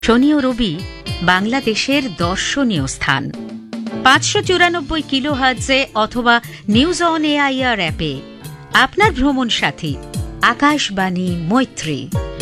শনি ও রবি বাংলাদেশের দর্শনীয় স্থান। 594 কিলোহার্টজে অথবা নিউজ অন এআইআর অ্যাপে আপনার ভ্রমণ সাথী আকাশবাণী মৈত্রী।